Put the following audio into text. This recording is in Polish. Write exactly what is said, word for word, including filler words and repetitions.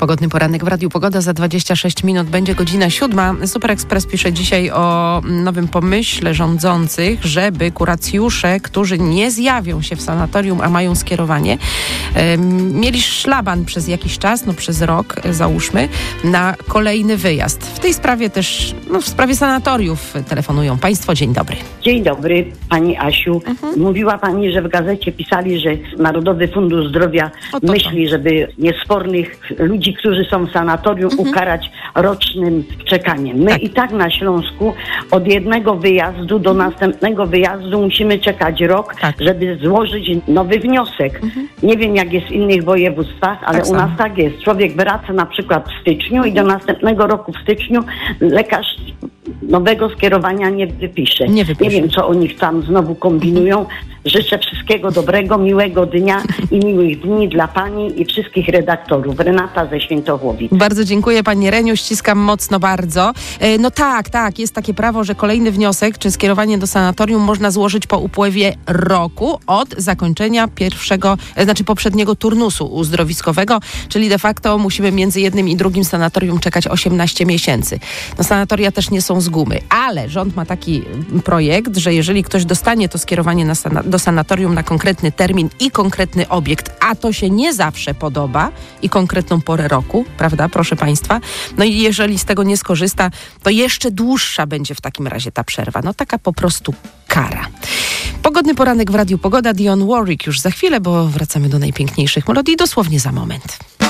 Pogodny poranek w Radiu Pogoda. Za dwadzieścia sześć minut będzie godzina siódma. Super Express pisze dzisiaj o nowym pomyśle rządzących, żeby kuracjusze, którzy nie zjawią się w sanatorium, a mają skierowanie, mieli szlaban przez jakiś czas, no przez rok załóżmy, na kolejny wyjazd. W tej sprawie też, no w sprawie sanatoriów telefonują Państwo. Dzień dobry. Dzień dobry, Pani Asiu. Mhm. Mówiła Pani, że w gazecie pisali, że Narodowy Fundusz Zdrowia to myśli, to. żeby niespornych ludzi, którzy są w sanatorium, mhm. ukarać rocznym czekaniem. My tak. i tak na Śląsku od jednego wyjazdu do mhm. następnego wyjazdu musimy czekać rok, tak. żeby złożyć nowy wniosek. Mhm. Nie wiem, jak jest w innych województwach, ale tak u nas tak jest. Człowiek wraca na przykład w styczniu mhm. i do następnego roku w styczniu lekarz nowego skierowania nie wypisze. Nie wypisze. Nie wiem, co oni tam znowu kombinują. Mhm. Życzę wszystkiego dobrego, miłego dnia i miłych dni dla Pani i wszystkich redaktorów. Renata ze Świętochłowic. Bardzo dziękuję Pani Reniu, ściskam mocno bardzo. No tak, tak, jest takie prawo, że kolejny wniosek czy skierowanie do sanatorium można złożyć po upływie roku od zakończenia pierwszego, znaczy poprzedniego turnusu uzdrowiskowego, czyli de facto musimy między jednym i drugim sanatorium czekać osiemnaście miesięcy. No sanatoria też nie są z gumy, ale rząd ma taki projekt, że jeżeli ktoś dostanie to skierowanie na sana- do sanatorium na konkretny termin i konkretny obiekt, a to się nie zawsze podoba i konkretną porę roku, prawda, proszę Państwa, no i jeżeli z tego nie skorzysta, to jeszcze dłuższa będzie w takim razie ta przerwa. No taka po prostu kara. Pogodny poranek w Radiu Pogoda. Dionne Warwick już za chwilę, bo wracamy do najpiękniejszych melodii dosłownie za moment.